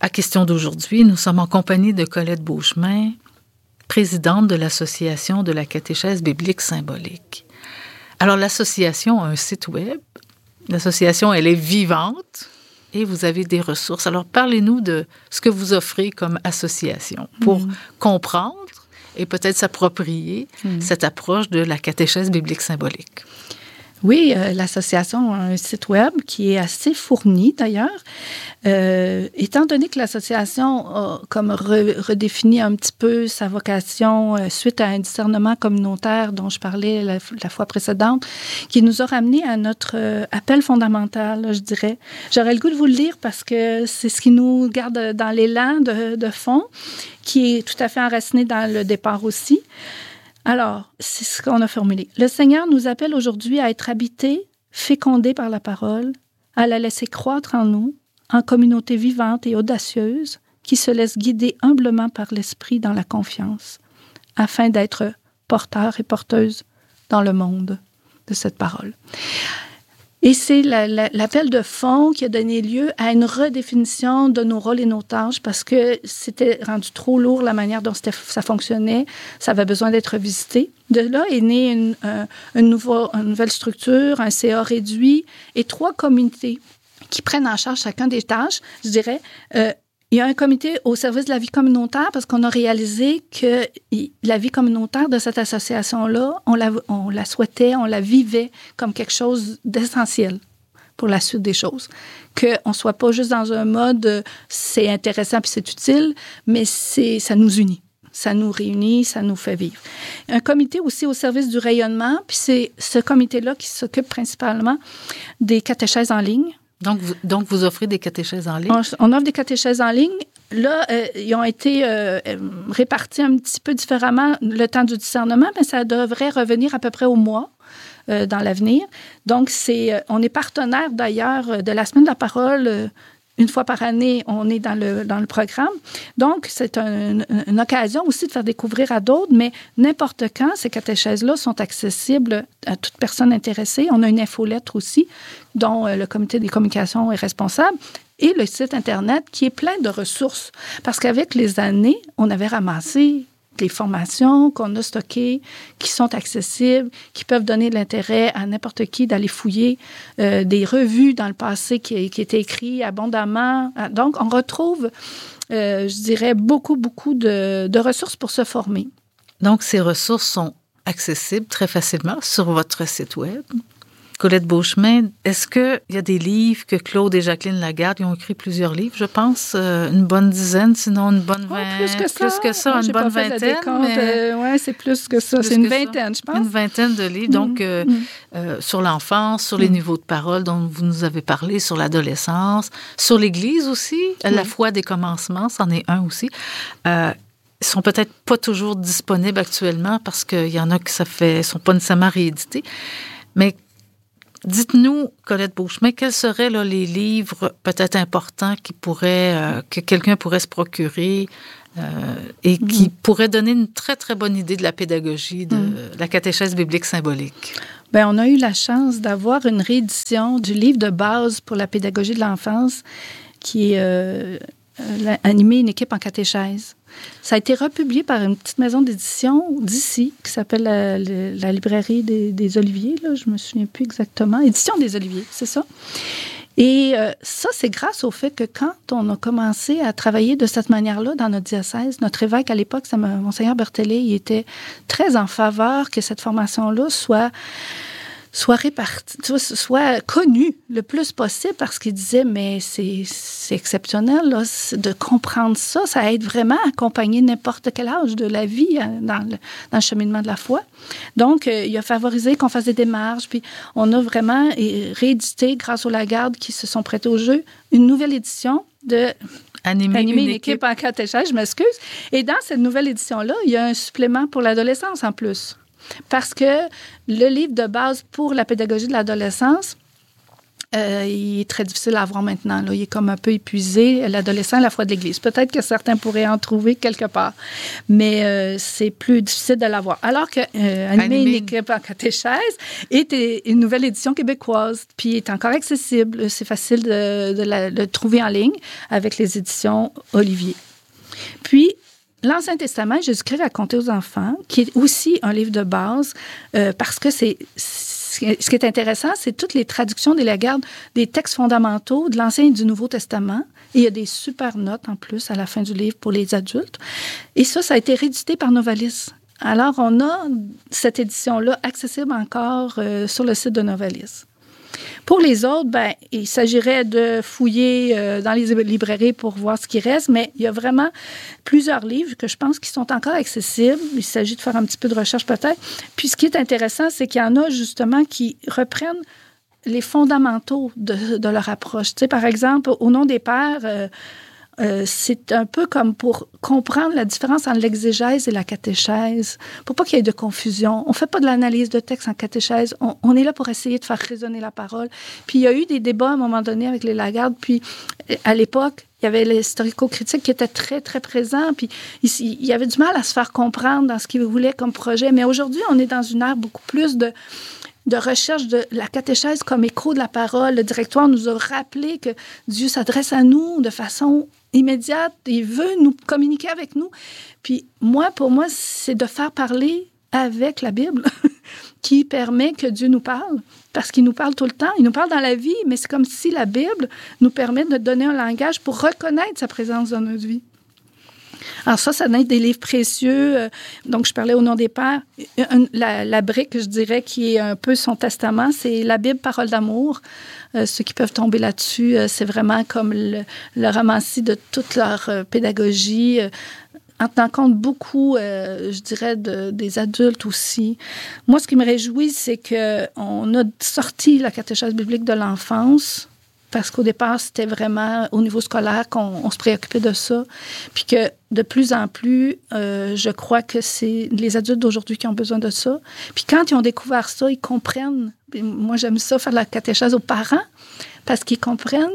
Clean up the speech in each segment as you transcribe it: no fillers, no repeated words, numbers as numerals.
À Question d'aujourd'hui, nous sommes en compagnie de Colette Beauchemin, présidente de l'Association de la catéchèse biblique symbolique. Alors, l'association a un site web. L'association, elle est vivante et vous avez des ressources. Alors, parlez-nous de ce que vous offrez comme association pour comprendre et peut-être s'approprier cette approche de la catéchèse biblique symbolique. Oui, l'association a un site web qui est assez fourni d'ailleurs. Étant donné que l'association a comme redéfini un petit peu sa vocation suite à un discernement communautaire dont je parlais la fois précédente, qui nous a ramené à notre appel fondamental, là, je dirais. J'aurais le goût de vous le lire parce que c'est ce qui nous garde dans l'élan de fond, qui est tout à fait enraciné dans le départ aussi. Alors, c'est ce qu'on a formulé. Le Seigneur nous appelle aujourd'hui à être habités, fécondés par la parole, à la laisser croître en nous, en communauté vivante et audacieuse, qui se laisse guider humblement par l'Esprit dans la confiance, afin d'être porteurs et porteuses dans le monde de cette parole. Et c'est l'appel de fond qui a donné lieu à une redéfinition de nos rôles et nos tâches parce que c'était rendu trop lourd la manière dont ça fonctionnait. Ça avait besoin d'être visité. De là est née une nouvelle structure, un CA réduit et 3 comités qui prennent en charge chacun des tâches. Je dirais, il y a un comité au service de la vie communautaire parce qu'on a réalisé que la vie communautaire de cette association-là, on la souhaitait, on la vivait comme quelque chose d'essentiel pour la suite des choses. Qu'on ne soit pas juste dans un mode c'est intéressant puis c'est utile, mais ça nous unit. Ça nous réunit, ça nous fait vivre. Un comité aussi au service du rayonnement, puis c'est ce comité-là qui s'occupe principalement des catéchèses en ligne. Donc, vous offrez des catéchèses en ligne? On offre des catéchèses en ligne. Là, ils ont été répartis un petit peu différemment le temps du discernement, mais ça devrait revenir à peu près au mois dans l'avenir. Donc, on est partenaire d'ailleurs de la Semaine de la parole. Une fois par année, on est dans le programme. Donc, c'est une occasion aussi de faire découvrir à d'autres, mais n'importe quand, ces catéchèses-là sont accessibles à toute personne intéressée. On a une infolettre aussi, dont le comité des communications est responsable, et le site Internet qui est plein de ressources. Parce qu'avec les années, on avait ramassé des formations qu'on a stockées, qui sont accessibles, qui peuvent donner de l'intérêt à n'importe qui d'aller fouiller, des revues dans le passé qui étaient écrites abondamment. Donc, on retrouve, je dirais, beaucoup de ressources pour se former. Donc, ces ressources sont accessibles très facilement sur votre site web. Colette Beauchemin, est-ce qu'il y a des livres que Claude et Jacqueline Lagarde ils ont écrit plusieurs livres, je pense, une bonne dizaine, sinon une bonne vingtaine. Plus que ça, une bonne vingtaine. Oui, c'est plus que ça. C'est une vingtaine, je pense. Une vingtaine de livres, donc sur l'enfance, sur les niveaux de parole dont vous nous avez parlé, sur l'adolescence, sur l'Église aussi, la foi des commencements, c'en est un aussi. Ils sont peut-être pas toujours disponibles actuellement parce qu'il y en a qui sont pas nécessairement réédités, mais dites-nous, Colette Beauchemin, quels seraient là, les livres peut-être importants que quelqu'un pourrait se procurer et qui pourraient donner une très, très bonne idée de la pédagogie de la catéchèse biblique symbolique? Bien, on a eu la chance d'avoir une réédition du livre de base pour la pédagogie de l'enfance qui est animé une équipe en catéchèse. Ça a été republié par une petite maison d'édition d'ici, qui s'appelle la librairie des Oliviers, là, je ne me souviens plus exactement. Édition des Oliviers, c'est ça. Et ça, c'est grâce au fait que quand on a commencé à travailler de cette manière-là dans notre diocèse, notre évêque à l'époque, c'est Monseigneur Berthellet, il était très en faveur que cette formation-là soit répartie, soit connue le plus possible parce qu'il disait, mais c'est exceptionnel là, de comprendre ça. Ça aide vraiment à accompagner n'importe quel âge de la vie dans le cheminement de la foi. Donc, il a favorisé qu'on fasse des démarches. Puis, on a vraiment réédité, grâce aux Lagarde qui se sont prêtés au jeu, une nouvelle édition de animer une équipe en catéchèse, je m'excuse. Et dans cette nouvelle édition-là, il y a un supplément pour l'adolescence en plus. Parce que le livre de base pour la pédagogie de l'adolescence il est très difficile à avoir maintenant. Là. Il est comme un peu épuisé. L'adolescent, la foi de l'Église. Peut-être que certains pourraient en trouver quelque part, mais c'est plus difficile de l'avoir. Alors que Animer une équipe en catéchèse est une nouvelle édition québécoise, puis est encore accessible. C'est facile de le trouver en ligne avec les éditions Olivier. Puis, l'Ancien Testament, Jésus-Christ raconté aux enfants, qui est aussi un livre de base, parce que ce qui est intéressant, c'est toutes les traductions des textes fondamentaux de l'Ancien et du Nouveau Testament. Et il y a des super notes en plus à la fin du livre pour les adultes. Et ça a été réédité par Novalis. Alors, on a cette édition-là accessible encore sur le site de Novalis. Pour les autres, il s'agirait de fouiller dans les librairies pour voir ce qui reste, mais il y a vraiment plusieurs livres que je pense qui sont encore accessibles. Il s'agit de faire un petit peu de recherche peut-être. Puis ce qui est intéressant, c'est qu'il y en a justement qui reprennent les fondamentaux de leur approche. Tu sais, par exemple, au nom des pères, c'est un peu comme pour comprendre la différence entre l'exégèse et la catéchèse, pour pas qu'il y ait de confusion. On fait pas de l'analyse de texte en catéchèse. On est là pour essayer de faire résonner la parole. Puis il y a eu des débats à un moment donné avec les Lagarde. Puis à l'époque, il y avait l'historico-critique qui était très, très présent. Puis il y avait du mal à se faire comprendre dans ce qu'ils voulaient comme projet. Mais aujourd'hui, on est dans une ère beaucoup plus de recherche de la catéchèse comme écho de la parole. Le directoire nous a rappelé que Dieu s'adresse à nous de façon immédiate. Il veut nous communiquer avec nous. Puis pour moi, c'est de faire parler avec la Bible qui permet que Dieu nous parle. Parce qu'il nous parle tout le temps. Il nous parle dans la vie, mais c'est comme si la Bible nous permet de donner un langage pour reconnaître sa présence dans notre vie. Alors ça donne des livres précieux. Donc, je parlais au nom des pères. La brique, je dirais, qui est un peu son testament, c'est la Bible, Parole d'amour. Ceux qui peuvent tomber là-dessus, c'est vraiment comme le ramassis de toute leur pédagogie, en tenant compte beaucoup, je dirais, des adultes aussi. Moi, ce qui me réjouit, c'est qu'on a sorti la catéchèse biblique de l'enfance, parce qu'au départ, c'était vraiment au niveau scolaire qu'on se préoccupait de ça. Puis que de plus en plus, je crois que c'est les adultes d'aujourd'hui qui ont besoin de ça. Puis quand ils ont découvert ça, ils comprennent. Moi, j'aime ça, faire de la catéchèse aux parents, parce qu'ils comprennent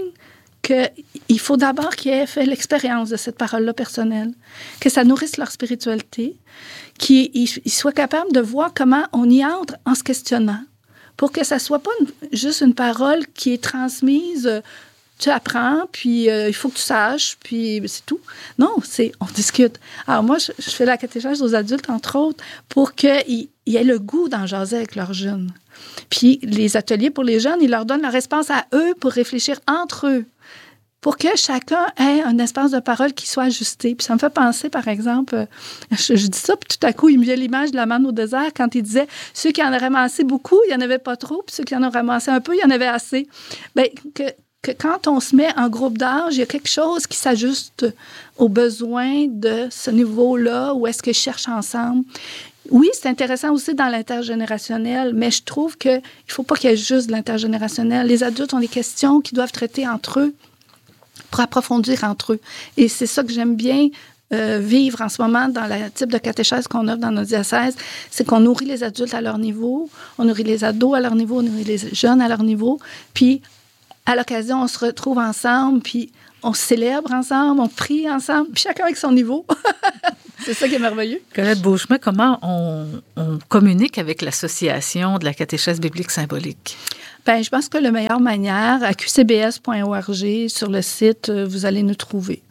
qu'il faut d'abord qu'ils aient fait l'expérience de cette parole-là personnelle, que ça nourrisse leur spiritualité, qu'ils soient capables de voir comment on y entre en se questionnant, pour que ça ne soit pas juste une parole qui est transmise, tu apprends, puis il faut que tu saches, puis c'est tout. Non, on discute. Alors moi, je fais la catéchèse aux adultes, entre autres, pour qu'ils aient le goût d'en jaser avec leurs jeunes. Puis les ateliers pour les jeunes, ils leur donnent leur espace à eux pour réfléchir entre eux, pour que chacun ait un espace de parole qui soit ajusté. Puis ça me fait penser, par exemple, je dis ça, puis tout à coup, il me vient l'image de la manne au désert quand il disait « Ceux qui en ont ramassé beaucoup, il n'y en avait pas trop, puis ceux qui en ont ramassé un peu, il y en avait assez. » Bien, que quand on se met en groupe d'âge, il y a quelque chose qui s'ajuste aux besoins de ce niveau-là, où est-ce qu'ils cherchent ensemble. Oui, c'est intéressant aussi dans l'intergénérationnel, mais je trouve qu'il ne faut pas qu'il y ait juste de l'intergénérationnel. Les adultes ont des questions qu'ils doivent traiter entre eux, pour approfondir entre eux. Et c'est ça que j'aime bien vivre en ce moment dans le type de catéchèse qu'on offre dans notre diocèse, c'est qu'on nourrit les adultes à leur niveau, on nourrit les ados à leur niveau, on nourrit les jeunes à leur niveau, puis à l'occasion, on se retrouve ensemble, puis on célèbre ensemble, on prie ensemble, puis chacun avec son niveau. C'est ça qui est merveilleux. Colette Beauchemin, comment on communique avec l'association de la catéchèse biblique symbolique? Bien, je pense que la meilleure manière, à qcbs.org, sur le site, vous allez nous trouver.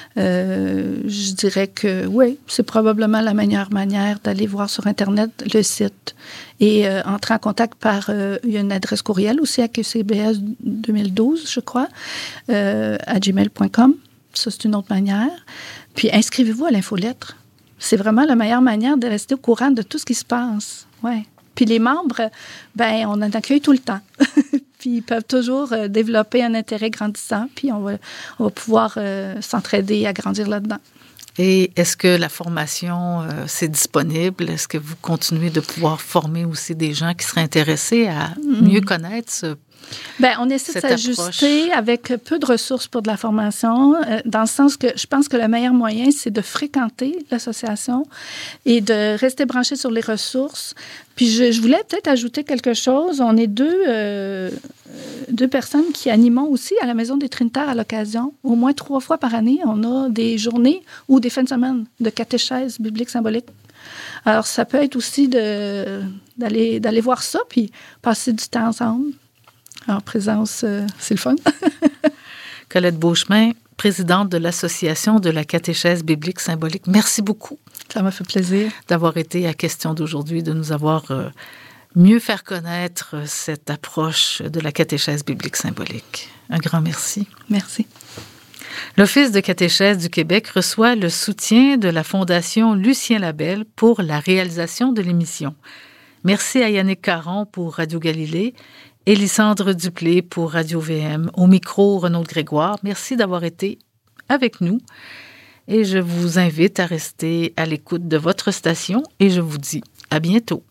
Je dirais que oui, c'est probablement la meilleure manière d'aller voir sur Internet le site et entrer en contact il y a une adresse courriel aussi à qcbs 2012, je crois, à gmail.com. Ça, c'est une autre manière. Puis, inscrivez-vous à l'infolettre. C'est vraiment la meilleure manière de rester au courant de tout ce qui se passe. Ouais. Puis les membres, ben on en accueille tout le temps. Puis ils peuvent toujours développer un intérêt grandissant, puis on va pouvoir s'entraider et agrandir là-dedans. Et est-ce que la formation, c'est disponible? Est-ce que vous continuez de pouvoir former aussi des gens qui seraient intéressés à mieux connaître ce Bien, on essaie de s'ajuster avec peu de ressources pour de la formation, dans le sens que je pense que le meilleur moyen, c'est de fréquenter l'association et de rester branché sur les ressources. Puis je voulais peut-être ajouter quelque chose. On est deux deux personnes qui animons aussi à la Maison des Trinitaires à l'occasion. Au moins 3 fois par année, on a des journées ou des fins de semaine de catéchèse biblique symbolique. Alors, ça peut être aussi d'aller voir ça, puis passer du temps ensemble. En présence, c'est le fun. Colette Beauchemin, présidente de l'Association de la catéchèse biblique symbolique, merci beaucoup. Ça m'a fait plaisir. D'avoir été à Question d'aujourd'hui, de nous avoir mieux faire connaître cette approche de la catéchèse biblique symbolique. Un grand merci. Merci. L'Office de catéchèse du Québec reçoit le soutien de la Fondation Lucien Labelle pour la réalisation de l'émission. Merci à Yannick Caron pour Radio Galilée, Élysandre Duplé pour Radio-VM, au micro Renaud Grégoire. Merci d'avoir été avec nous et je vous invite à rester à l'écoute de votre station et je vous dis à bientôt.